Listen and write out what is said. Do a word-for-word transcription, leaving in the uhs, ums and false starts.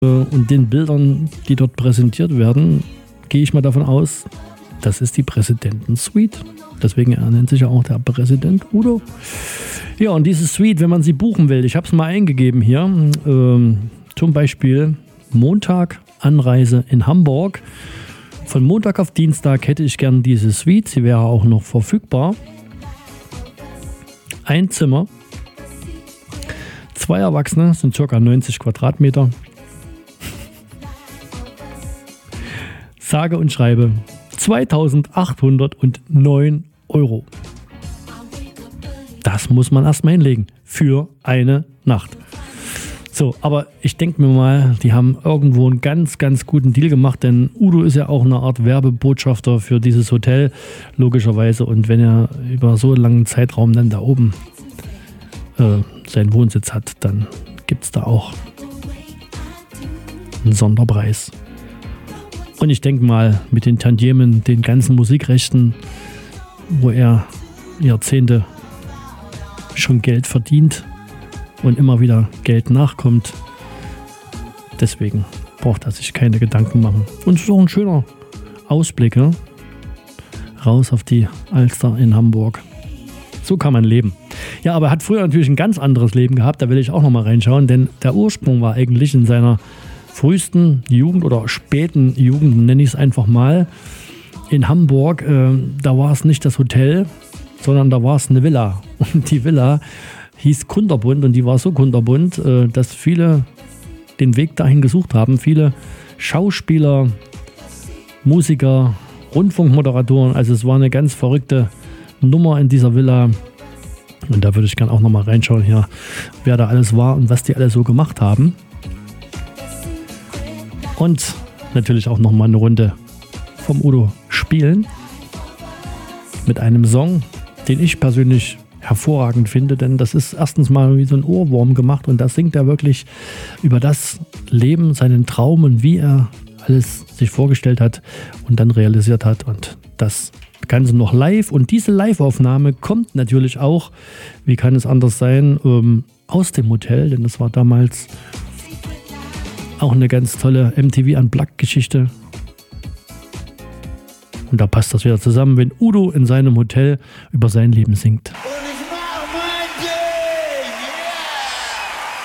und den Bildern, die dort präsentiert werden, gehe ich mal davon aus, das ist die Präsidenten-Suite. Deswegen er nennt sich ja auch der Präsident Udo. Ja, und diese Suite, wenn man sie buchen will, ich habe es mal eingegeben hier, ähm, zum Beispiel Montag Anreise in Hamburg. Von Montag auf Dienstag hätte ich gern diese Suite, sie wäre auch noch verfügbar. Ein Zimmer, zwei Erwachsene, sind ca. neunzig Quadratmeter. Sage und schreibe zweitausendachthundertneun Euro. Das muss man erstmal hinlegen für eine Nacht. So, aber ich denke mir mal, die haben irgendwo einen ganz, ganz guten Deal gemacht, denn Udo ist ja auch eine Art Werbebotschafter für dieses Hotel, logischerweise. Und wenn er über so einen langen Zeitraum dann da oben äh, seinen Wohnsitz hat, dann gibt es da auch einen Sonderpreis. Und ich denke mal, mit den Tantiemen, den ganzen Musikrechten, wo er Jahrzehnte schon Geld verdient und immer wieder Geld nachkommt, deswegen braucht er sich keine Gedanken machen. Und es ist auch ein schöner Ausblick, ne? Raus auf die Alster in Hamburg. So kann man leben. Ja, aber er hat früher natürlich ein ganz anderes Leben gehabt, da will ich auch noch mal reinschauen, denn der Ursprung war eigentlich in seiner frühesten Jugend oder späten Jugend, nenne ich es einfach mal, in Hamburg. Äh, da war es nicht das Hotel, sondern da war es eine Villa. Und die Villa hieß Kunterbunt und die war so kunterbunt, äh, dass viele den Weg dahin gesucht haben. Viele Schauspieler, Musiker, Rundfunkmoderatoren. Also es war eine ganz verrückte Nummer in dieser Villa. Und da würde ich gerne auch nochmal reinschauen hier, wer da alles war und was die alle so gemacht haben. Und natürlich auch nochmal eine Runde vom Udo spielen. Mit einem Song, den ich persönlich hervorragend finde, denn das ist erstens mal wie so ein Ohrwurm gemacht und da singt er wirklich über das Leben, seinen Traum und wie er alles sich vorgestellt hat und dann realisiert hat und das Ganze noch live. Und diese Live-Aufnahme kommt natürlich auch, wie kann es anders sein, ähm, aus dem Hotel, denn das war damals auch eine ganz tolle M T V Unplugged-Geschichte. Und da passt das wieder zusammen, wenn Udo in seinem Hotel über sein Leben singt.